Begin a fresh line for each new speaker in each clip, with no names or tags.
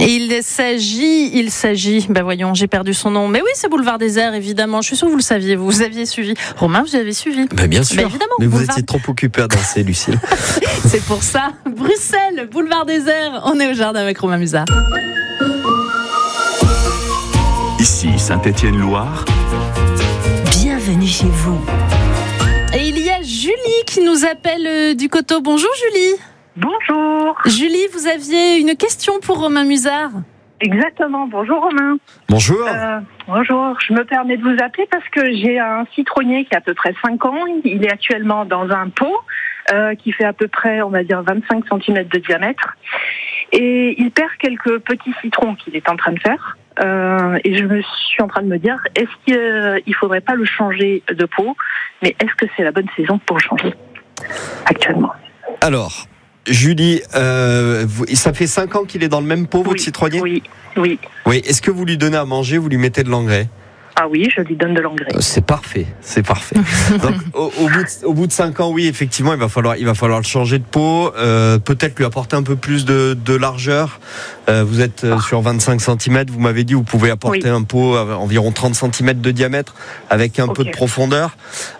Il s'agit, voyons, j'ai perdu son nom. Mais oui, c'est Boulevard Désert, évidemment. Je suis sûre que vous le saviez, vous aviez suivi. Romain, vous avez suivi.
Bien sûr,
évidemment,
mais vous étiez trop occupé à danser, Lucille.
C'est pour ça. Bruxelles, Boulevard Désert, on est au jardin avec Romain Musard.
Ici Saint-Étienne-Loire.
Bienvenue chez vous.
Et il y a Julie qui nous appelle du Coteau. Bonjour Julie.
Bonjour.
Julie, vous aviez une question pour Romain Musard.
Exactement. Bonjour Romain.
Bonjour.
Bonjour. Je me permets de vous appeler parce que j'ai un citronnier qui a à peu près 5 ans. Il est actuellement dans un pot qui fait à peu près, on va dire, 25 cm de diamètre. Et il perd quelques petits citrons qu'il est en train de faire. Et je me suis en train de me dire, est-ce qu'il faudrait pas le changer de pot? Mais est-ce que c'est la bonne saison pour le changer actuellement?
Alors, Julie, ça fait 5 ans qu'il est dans le même pot, votre citronnier?
Oui.
Est-ce que vous lui donnez à manger, vous lui mettez de l'engrais?
Ah oui, je lui donne de l'engrais.
C'est parfait. Donc, au bout de 5 ans, oui, effectivement, il va falloir le changer de pot, peut-être lui apporter un peu plus de largeur. Vous êtes sur 25 cm, vous m'avez dit, vous pouvez apporter un pot à environ 30 cm de diamètre avec un peu de profondeur.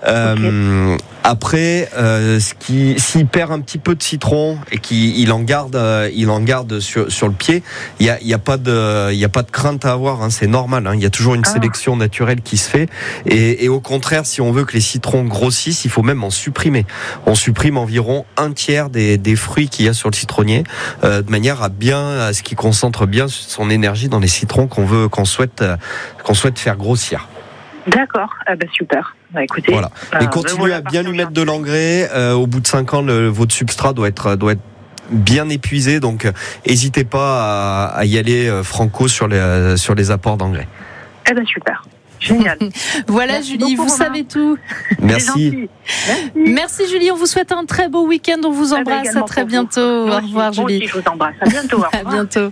Après, s'il perd un petit peu de citron et qu'il en garde sur le pied, il y a pas de crainte à avoir, hein, c'est normal, hein, il y a toujours une sélection naturelle qui se fait et au contraire, si on veut que les citrons grossissent, il faut même en supprimer. On supprime environ 1/3 des fruits qu'il y a sur le citronnier de manière à ce qu'il concentre bien son énergie dans les citrons qu'on souhaite faire grossir.
D'accord, super. Écoutez,
voilà. Et continuez à bien lui mettre de l'engrais. Au bout de 5 ans, votre substrat doit être bien épuisé, donc n'hésitez pas à y aller franco sur les apports d'engrais.
Super. Génial.
Voilà.
Merci
Julie,
beaucoup,
vous
Romain.
savez tout.
Merci.
Merci Julie, on vous souhaite un très beau week-end, on vous embrasse, à très bientôt. Au revoir Julie.
Moi aussi, je vous embrasse, à bientôt.
À bientôt.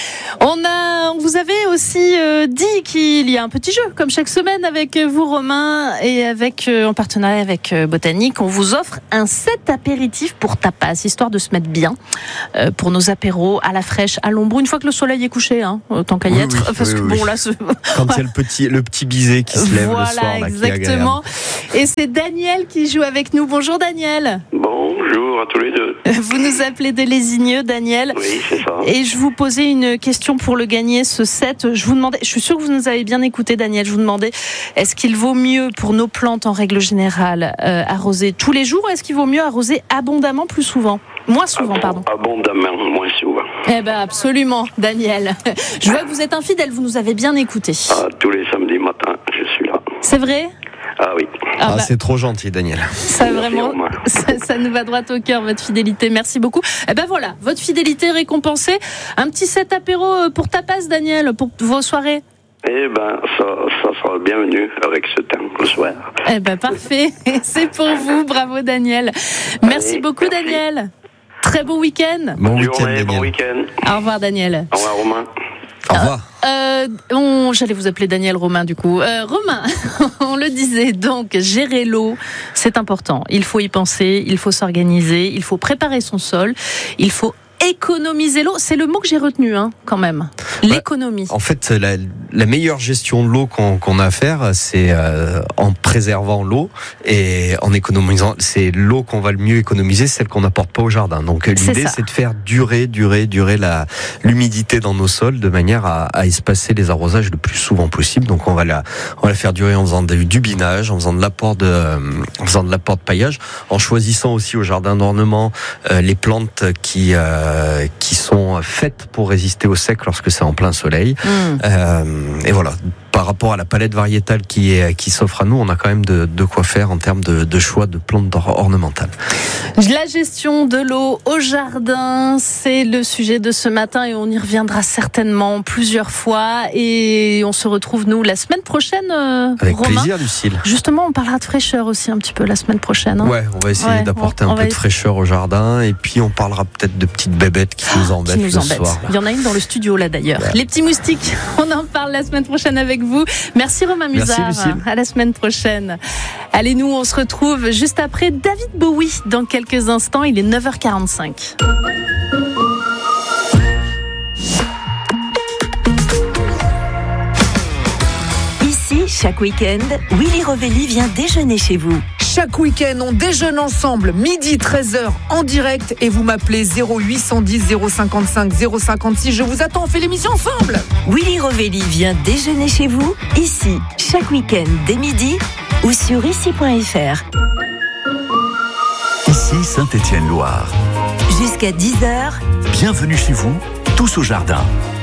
On vous avait aussi dit qu'il y a un petit jeu, comme chaque semaine avec vous Romain, et en partenariat avec Botanique, on vous offre un set apéritif pour tapas, histoire de se mettre bien pour nos apéros à la fraîche, à l'ombre, une fois que le soleil est couché, hein, tant qu'à y être. Bon, là,
quand il y a le petit bisé qui se lève le soir, là,
exactement. Et c'est Daniel qui joue avec nous. Bonjour Daniel.
Bonjour à tous les deux.
Vous nous appelez de Lésigneux, Daniel.
Oui, c'est ça.
Et je vous posais une question pour le gagner, ce set. Je vous demandais, je suis sûre que vous nous avez bien écouté, Daniel. Je vous demandais, est-ce qu'il vaut mieux pour nos plantes en règle générale arroser tous les jours, ou est-ce qu'il vaut mieux arroser abondamment plus souvent? Moins souvent, pardon.
Abondamment, moins souvent.
Absolument, Daniel. Je vois que vous êtes un fidèle, vous nous avez bien écouté.
Tous les samedis matins, je suis là.
C'est vrai?
Ah oui.
C'est trop gentil, Daniel.
Ça nous va droit au cœur, votre fidélité. Merci beaucoup. Voilà, votre fidélité récompensée. Un petit set apéro pour tapas, Daniel, pour vos soirées.
Ça sera bienvenu avec ce temps le soir.
Parfait. C'est pour vous. Bravo, Daniel. Merci beaucoup, Daniel. Très beau week-end.
Bon week-end, Daniel.
Bon week-end.
Au revoir, Daniel.
Au revoir, Romain.
Au revoir.
J'allais vous appeler Daniel Romain du coup. Romain, on le disait, donc gérer l'eau, c'est important. Il faut y penser, il faut s'organiser, il faut préparer son sol, il faut économiser l'eau. C'est le mot que j'ai retenu, quand même. L'économie.
En fait, la meilleure gestion de l'eau qu'on a à faire, c'est en préservant l'eau et en économisant. C'est l'eau qu'on va le mieux économiser, celle qu'on n'apporte pas au jardin. Donc l'idée, c'est de faire durer l'humidité dans nos sols de manière à espacer les arrosages le plus souvent possible. Donc on va la faire durer en faisant du binage, en faisant de l'apport de paillage, en choisissant aussi au jardin d'ornement les plantes qui sont faites pour résister au sec lorsque c'est en plein soleil. Et voilà. Par rapport à la palette variétale qui s'offre à nous, on a quand même de quoi faire en termes de choix de plantes ornementales.
La gestion de l'eau au jardin, c'est le sujet de ce matin et on y reviendra certainement plusieurs fois. Et on se retrouve, nous, la semaine prochaine,
avec
Romain.
plaisir, Lucille.
Justement, on parlera de fraîcheur aussi un petit peu la semaine prochaine.
Ouais, on va essayer d'apporter un peu de fraîcheur au jardin et puis on parlera peut-être de petites bébêtes qui nous embêtent le soir.
Il y en a une dans le studio là d'ailleurs. Ouais. Les petits moustiques, on en parle la semaine prochaine avec vous. Merci Romain Musard.
Merci Lucille.
À la semaine prochaine. Allez, nous, on se retrouve juste après David Bowie dans quelques instants. Il est 9h45.
Chaque week-end, Willy Rovelli vient déjeuner chez vous.
Chaque week-end, on déjeune ensemble, midi 13h en direct et vous m'appelez 0810 055 056. Je vous attends, on fait l'émission ensemble.
Willy Rovelli vient déjeuner chez vous, ici, chaque week-end dès midi ou sur ici.fr.
Ici Saint-Étienne-Loire.
Jusqu'à 10h.
Bienvenue chez vous, tous au jardin.